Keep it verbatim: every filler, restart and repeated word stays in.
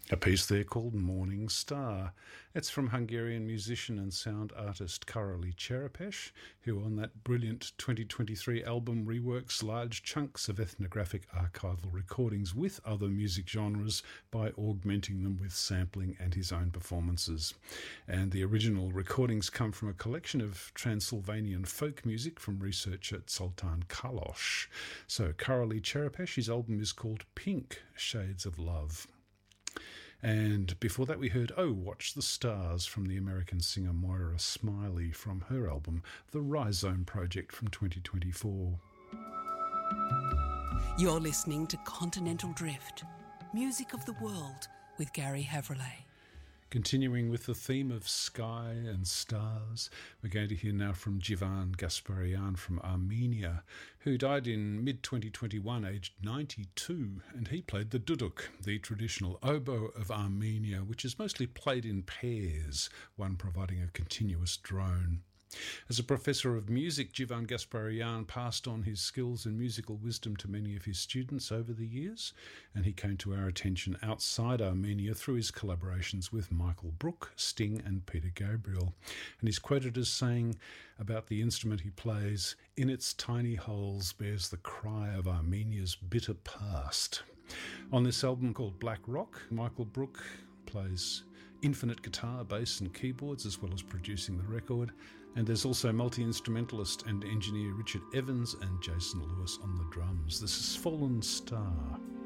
A piece there called Morning Star. It's from Hungarian musician and sound artist Karoly Cserepes, who on that brilliant twenty twenty-three album reworks large chunks of ethnographic archival recordings with other music genres by augmenting them with sampling and his own performances. And the original recordings come from a collection of Transylvanian folk music from researcher Zoltán Kalos. So Karoly Cserepes, his album is called Pink Shades of Love. And before that we heard Oh, Watch the Stars from the American singer Moira Smiley from her album The Rhizome Project from twenty twenty-four. You're listening to Continental Drift, music of the world with Gary Havrillay. Continuing with the theme of sky and stars, we're going to hear now from Jivan Gasparian from Armenia, who died in mid twenty twenty-one, aged ninety-two, and he played the duduk, the traditional oboe of Armenia, which is mostly played in pairs, one providing a continuous drone. As a professor of music, Jivan Gasparian passed on his skills and musical wisdom to many of his students over the years, and he came to our attention outside Armenia through his collaborations with Michael Brook, Sting and Peter Gabriel. And he's quoted as saying about the instrument he plays, "In its tiny holes bears the cry of Armenia's bitter past." On this album called Black Rock, Michael Brook plays infinite guitar, bass and keyboards, as well as producing the record. And there's also multi-instrumentalist and engineer Richard Evans and Jason Lewis on the drums. This is Fallen Star.